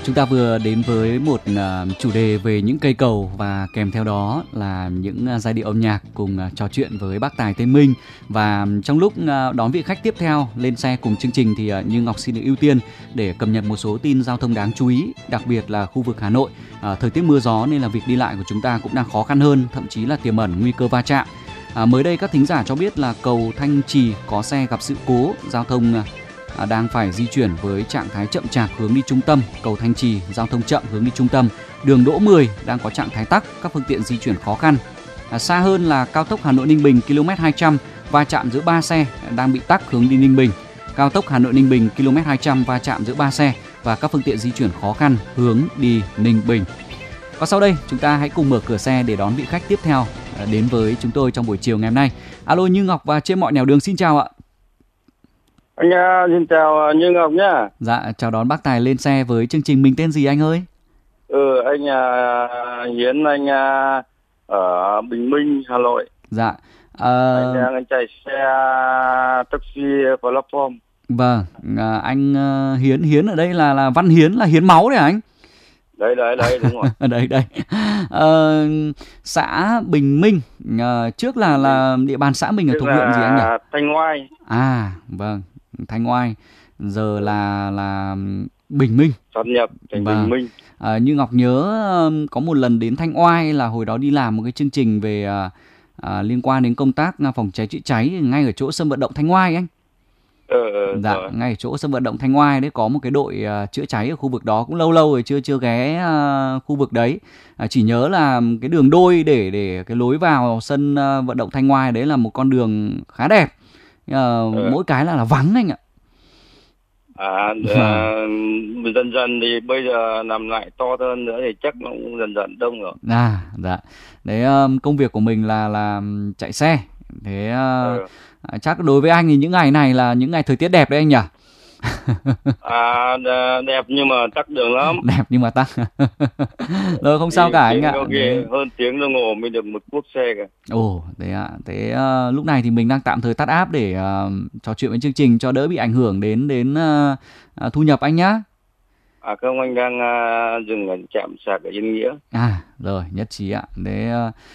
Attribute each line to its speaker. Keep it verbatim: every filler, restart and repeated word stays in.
Speaker 1: Chúng ta vừa đến với một uh, chủ đề về những cây cầu và kèm theo đó là những uh, giai điệu âm nhạc cùng uh, trò chuyện với bác Tài Tây Minh. Và trong lúc uh, đón vị khách tiếp theo lên xe cùng chương trình thì uh, Như Ngọc xin được ưu tiên để cập nhật một số tin giao thông đáng chú ý, đặc biệt là khu vực Hà Nội. Uh, thời tiết mưa gió nên là việc đi lại của chúng ta cũng đang khó khăn hơn, thậm chí là tiềm ẩn nguy cơ va chạm. Uh, mới đây các thính giả cho biết là cầu Thanh Trì có xe gặp sự cố giao thông uh, À, đang phải di chuyển với trạng thái chậm chạp hướng đi trung tâm. Cầu Thanh Trì giao thông chậm hướng đi trung tâm. Đường Đỗ mười đang có trạng thái tắc, các phương tiện di chuyển khó khăn. À, xa hơn là cao tốc Hà Nội Ninh Bình km hai trăm va chạm giữa ba xe đang bị tắc hướng đi Ninh Bình. Cao tốc Hà Nội Ninh Bình km hai trăm va chạm giữa ba xe và các phương tiện di chuyển khó khăn hướng đi Ninh Bình. Và sau đây chúng ta hãy cùng mở cửa xe để đón vị khách tiếp theo à, đến với chúng tôi trong buổi chiều ngày hôm nay. Alo Như Ngọc và trên mọi nẻo đường, xin chào ạ.
Speaker 2: Anh uh, xin chào Như Ngọc nhá.
Speaker 1: Dạ, chào đón bác Tài lên xe với chương trình. Mình tên gì anh ơi?
Speaker 2: Ừ, anh uh, Hiến, anh uh, ở Bình Minh, Hà Nội.
Speaker 1: Dạ. Uh...
Speaker 2: Anh đang anh chạy xe taxi platform.
Speaker 1: Vâng, uh, anh uh, Hiến, Hiến ở đây là là Văn Hiến, là hiến máu đấy hả anh?
Speaker 2: Đấy, đấy, đấy, đúng rồi.
Speaker 1: đây, đây. Uh, xã Bình Minh, uh, trước là là địa bàn xã mình ở thuộc huyện gì anh nhỉ?
Speaker 2: Thanh Oai.
Speaker 1: À, vâng. Thanh Oai, giờ là là Bình Minh.
Speaker 2: Sáp nhập thành vâng. Bình Minh.
Speaker 1: À, Như Ngọc nhớ có một lần đến Thanh Oai là hồi đó đi làm một cái chương trình về à, à, liên quan đến công tác phòng cháy chữa cháy ngay ở chỗ sân vận động Thanh Oai anh.
Speaker 2: Ừ, ừ,
Speaker 1: dạ, rồi. Ngay ở chỗ sân vận động Thanh Oai đấy có một cái đội uh, chữa cháy ở khu vực đó, cũng lâu lâu rồi chưa chưa ghé uh, khu vực đấy. À, chỉ nhớ là cái đường đôi để để cái lối vào sân uh, vận động Thanh Oai đấy là một con đường khá đẹp. Uh, ừ. Mỗi cái là là vắng anh ạ.
Speaker 2: À, à dần dần thì bây giờ làm lại to hơn nữa thì chắc nó cũng dần dần đông rồi.
Speaker 1: À, dạ. Đấy, công việc của mình là là chạy xe. Thế ừ. à, chắc đối với anh thì những ngày này là những ngày thời tiết đẹp đấy anh nhỉ?
Speaker 2: À, đẹp nhưng mà tắc đường lắm.
Speaker 1: Đẹp nhưng mà tắc. Rồi không sao cả anh ạ.
Speaker 2: Hơn tiếng đồng hồ mới được một cuốc xe cả.
Speaker 1: Ồ, thế ạ. Thế uh, lúc này thì mình đang tạm thời tắt app để uh, trò chuyện với chương trình cho đỡ bị ảnh hưởng đến đến uh, uh, thu nhập anh nhá.
Speaker 2: À không, anh đang uh, dừng ở trạm sạc ở Yên Nghĩa.
Speaker 1: À, rồi, nhất trí ạ. Thế uh,